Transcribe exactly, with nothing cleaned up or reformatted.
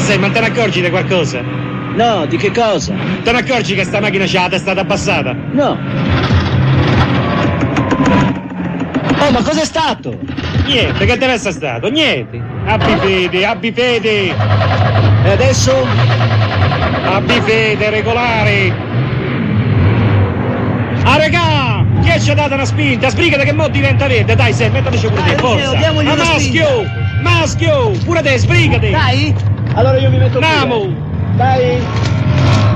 sai, ma te ne accorgi di qualcosa? No, di che cosa? Te ne accorgi che sta macchina c'ha la testa abbassata? No. Oh, ma cos'è stato? Niente, che deve essere stato? Niente. Abbi fede, abbi fede. E adesso? Abbi fede, regolare. Ah, regà! Chi ci ha dato una spinta? Sbrigate che mo diventa verde. Dai, Sam, metteci pure te, forza. Diamogli Ma una maschio! spinta. Maschio! Pure te, sbrigate! Dai! Allora io mi metto qui. Namo! Dai!